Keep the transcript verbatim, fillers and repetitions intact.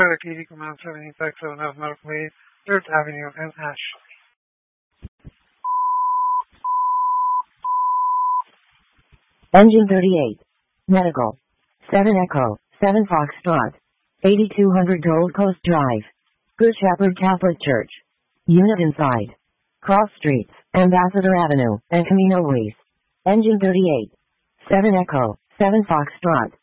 November, Katie Command seventy five seven of Markway, third Avenue, and Ashley. Engine thirty-eight. Medical. seven Echo, seven Foxtrot. eighty-two hundred Gold Coast Drive. Good Shepherd Catholic Church. Unit inside. Cross Streets, Ambassador Avenue, and Camino Ways. Engine thirty-eight. seven Echo, seven Foxtrot.